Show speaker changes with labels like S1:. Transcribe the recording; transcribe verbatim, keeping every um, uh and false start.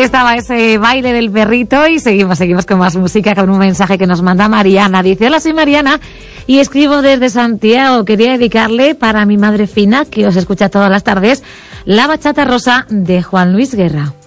S1: estaba ese baile del perrito y seguimos, seguimos con más música, con un mensaje que nos manda Mariana. Dice, hola, soy Mariana y escribo desde Santiago. Quería dedicarle para mi madre Fina, que os escucha todas las tardes, la bachata rosa de Juan Luis Guerra.